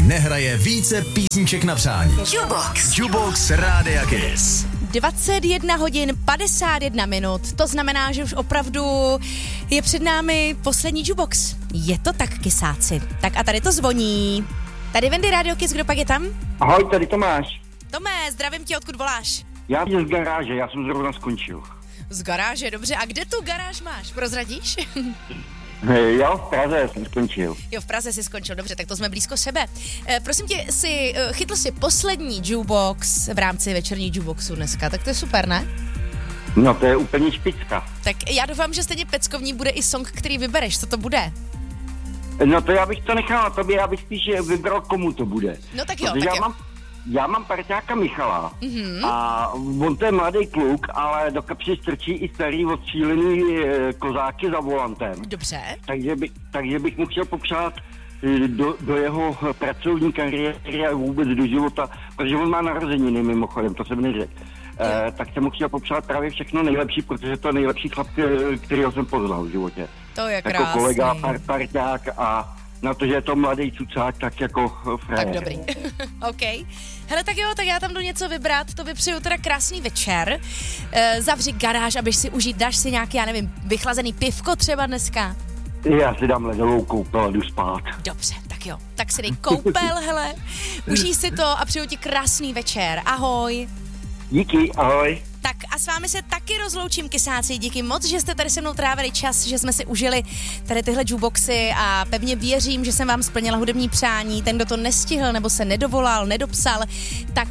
nehraje více písniček na přání. Jukebox Rádia Kiss. 21 hodin 51 minut, to znamená, že už opravdu je před námi poslední Jukebox. Je to tak, kysáci. Tak a tady to zvoní. Tady Wendy Radio Kiss, kdo pak je tam? Ahoj, tady Tomáš. Tomé, zdravím tě, odkud voláš? Já jsem z garáže, já jsem zrovna skončil. Z garáže, dobře. A kde tu garáž máš? Prozradíš? Jo, v Praze jsem skončil. Jo, v Praze jsi skončil, dobře, tak to jsme blízko sebe. Prosím tě, chytl si poslední Jukebox v rámci večerní Jukeboxu dneska, tak to je super, ne? No, to je úplně špicka. Tak já doufám, že stejně peckovní bude i song, který vybereš, co to bude? No to já bych to nechal na tobě, já bych spíš vybral, komu to bude. No tak jo, protože tak jo. Já mám parťáka Michala a on to je mladý kluk, ale do kapsy strčí i starý odstřílený kozáky za volantem. Dobře. Takže bych mu chtěl popřát do jeho pracovní kariéry a vůbec do života, protože on má narozeniny mimochodem, to jsem neřekl. Tak jsem mu chtěl popřát právě všechno nejlepší, protože to je nejlepší chlap, kterýho jsem poznal v životě. To je krásný. Jako kolega, parťák a na to, že je to mladý cucák, tak jako frajer. Tak dobrý. OK. Hele, tak jo, tak já tam jdu něco vybrat, to vypřeju teda krásný večer. Zavři garáž, abyš si užít, dáš si nějaký, já nevím, vychlazený pivko třeba dneska? Já si dám ledovou koupel a jdu spát. Dobře, tak jo, tak si dej koupel, hele, užij si to a přeju ti krásný večer. Ahoj. Díky, ahoj. Tak a s vámi se taky rozloučím, kysáci. Díky moc, že jste tady se mnou trávili čas, že jsme si užili tady tyhle jukeboxy a pevně věřím, že jsem vám splnila hudební přání. Ten, kdo to nestihl nebo se nedovolal, nedopsal, tak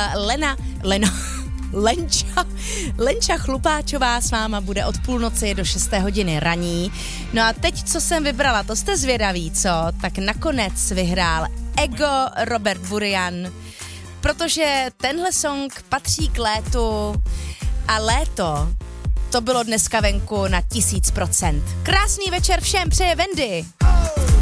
Lenča Chlupáčová s váma bude od půlnoci do 6. hodiny raní. No a teď, co jsem vybrala, to jste zvědaví, co? Tak nakonec vyhrál Ego Robert Burian, protože tenhle song patří k létu a léto to bylo dneska venku na 1000%. Krásný večer všem přeje Wendy.